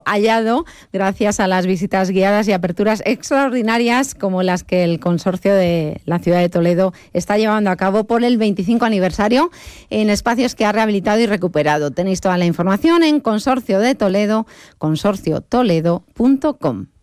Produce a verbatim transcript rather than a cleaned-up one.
hallado gracias a las visitas guiadas y aperturas extraordinarias como las que el consorcio de la ciudad de Toledo está llevando a cabo por el veinticinco aniversario en espacios que ha rehabilitado y recuperado. Tenéis toda la información en Consorcio de Toledo, consorcio toledo punto com.